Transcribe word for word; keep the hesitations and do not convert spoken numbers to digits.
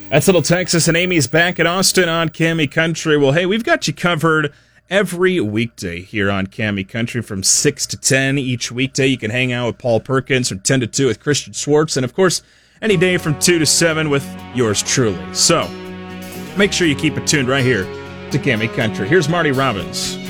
That's Little Texas, and Amy's back in Austin on Cami Country. Well, hey, we've got you covered every weekday here on Cami Country from six to ten each weekday. You can hang out with Paul Perkins from ten to two with Christian Schwartz, and of course, any day from two to seven with yours truly. So, make sure you keep it tuned right here to Cami Country. Here's Marty Robbins.